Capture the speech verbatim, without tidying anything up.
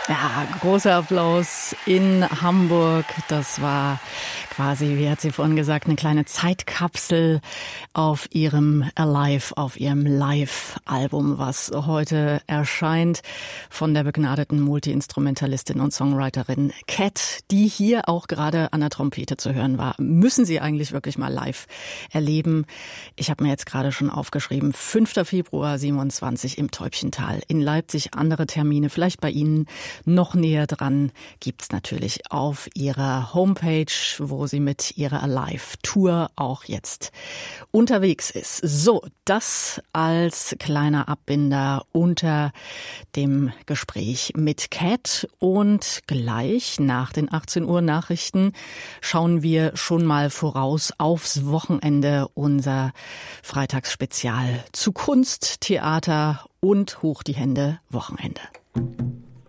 Ja, großer Applaus in Hamburg. Das war quasi, wie hat sie vorhin gesagt, eine kleine Zeitkapsel auf ihrem Alive, auf ihrem Live-Album, was heute erscheint von der begnadeten Multi-Instrumentalistin und Songwriterin Cat, die hier auch gerade an der Trompete zu hören war. Müssen Sie eigentlich wirklich mal live erleben. Ich habe mir jetzt gerade schon aufgeschrieben, fünfter Februar siebenundzwanzig im Täubchental in Leipzig. Andere Termine, vielleicht bei Ihnen noch näher dran, gibt's natürlich auf ihrer Homepage, wo sie mit ihrer Alive-Tour auch jetzt unterwegs ist. So, das als kleiner Abbinder unter dem Gespräch mit Cat. Und gleich nach den achtzehn Uhr Nachrichten schauen wir schon mal voraus aufs Wochenende, unser Freitagsspezial zu Kunst, Theater und Hoch die Hände Wochenende.